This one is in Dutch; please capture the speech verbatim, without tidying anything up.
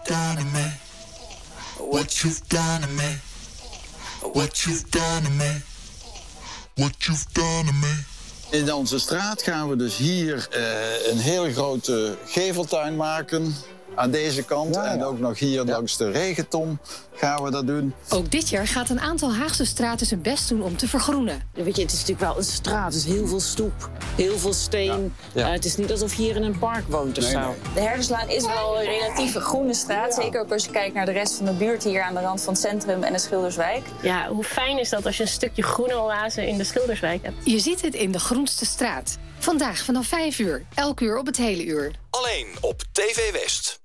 done to me. What you've done to me. What you've done to me. What you've done to me. In onze straat gaan we dus hier uh, een heel grote geveltuin maken. Aan deze kant. Ja, ja. En ook nog hier ja. langs de regenton gaan we dat doen. Ook dit jaar gaat een aantal Haagse straten zijn best doen om te vergroenen. Weet je, het is natuurlijk wel een straat. Het is heel veel stoep, heel veel steen. Ja. Ja. Uh, het is niet alsof je hier in een park woont of nee, zo. Nee. De Herderslaan is wel een relatief groene straat. Ja. Zeker ook als je kijkt naar de rest van de buurt hier aan de rand van het centrum en de Schilderswijk. Ja, hoe fijn is dat als je een stukje groene oase in de Schilderswijk hebt? Je ziet het in de groenste straat. Vandaag vanaf vijf uur. Elk uur op het hele uur. Alleen op T V West.